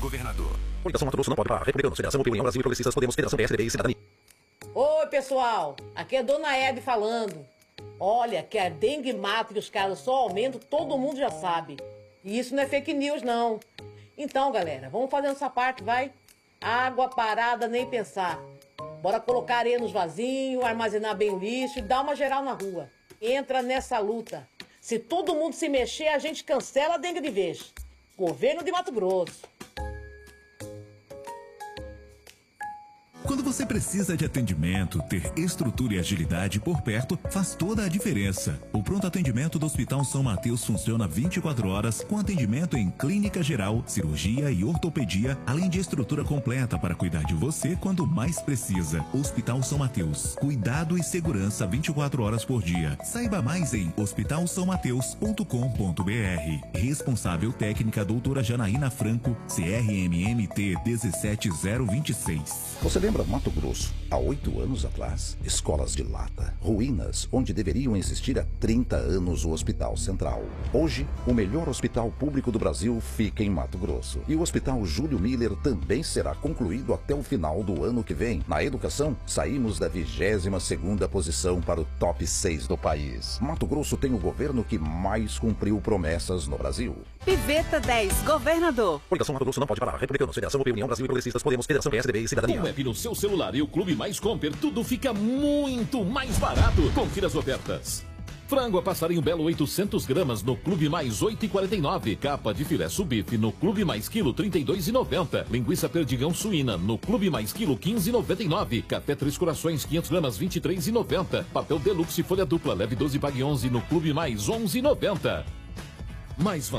governador. Coligação Mato Grosso não pode parar. Republicanos, Federação Opinião Brasil e Progressistas, Podemos, Federação PSDB e Cidadania. Oi, pessoal. Aqui é Dona Hebe falando. Olha, que a dengue mata e os casos só aumentam, todo mundo já sabe. E isso não é fake news, não. Então, galera, vamos fazendo essa parte, vai? Água parada, nem pensar. Bora colocar areia nos vasinhos, armazenar bem o lixo e dar uma geral na rua. Entra nessa luta. Se todo mundo se mexer, a gente cancela a dengue de vez. Governo de Mato Grosso. Quando você precisa de atendimento, ter estrutura e agilidade por perto faz toda a diferença. O pronto atendimento do Hospital São Mateus funciona 24 horas com atendimento em clínica geral, cirurgia e ortopedia, além de estrutura completa para cuidar de você quando mais precisa. Hospital São Mateus. Cuidado e segurança 24 horas por dia. Saiba mais em hospitalsãomateus.com.br. Responsável técnica doutora Janaína Franco, CRMMT 17026. Você lembra Mato Grosso? Há 8 anos atrás, escolas de lata, ruínas, onde deveriam existir há 30 anos o Hospital Central. Hoje, o melhor hospital público do Brasil fica em Mato Grosso. E o Hospital Júlio Miller também será concluído até o final do ano que vem. Na educação, saímos da 22ª posição para o top 6 do país. Mato Grosso tem o governo que mais cumpriu promessas no Brasil. Piveta 10, governador. Coligação Mato Grosso não pode parar. Republicanos, Federação Opinião Brasil e Progressistas, Podemos, Federação PSDB e Cidadania. Com o app no seu celular e o Clube Mais Comper, tudo fica muito mais barato. Confira as ofertas. Frango a passarinho belo 800 gramas no Clube Mais 8,49. Capa de filé subife no Clube Mais quilo 32,90. Linguiça perdigão suína no Clube Mais quilo 15,99. Café Três Corações 500 gramas 23,90. Papel Deluxe folha dupla leve 12 pague 11 no Clube Mais 11,90. Mais